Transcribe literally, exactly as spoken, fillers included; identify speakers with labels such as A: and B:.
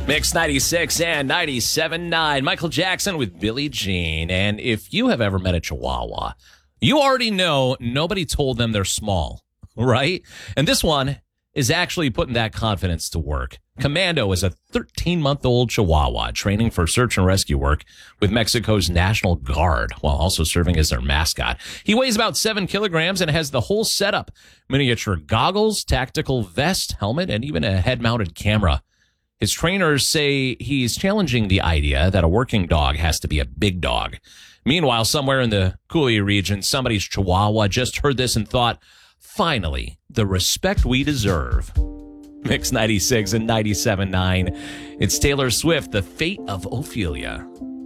A: Mix ninety-six and ninety-seven point nine. Michael Jackson with Billie Jean. And if you have ever met a Chihuahua, you already know nobody told them they're small, right? And this one is actually putting that confidence to work. Commando is a thirteen-month-old Chihuahua training for search and rescue work with Mexico's National Guard while also serving as their mascot. He weighs about seven kilograms and has the whole setup: miniature goggles, tactical vest, helmet, and even a head-mounted camera. His trainers say he's challenging the idea that a working dog has to be a big dog. Meanwhile, somewhere in the Coulee region, somebody's Chihuahua just heard this and thought, finally, the respect we deserve. Mix ninety-six and ninety-seven point nine. It's Taylor Swift, The Fate of Ophelia.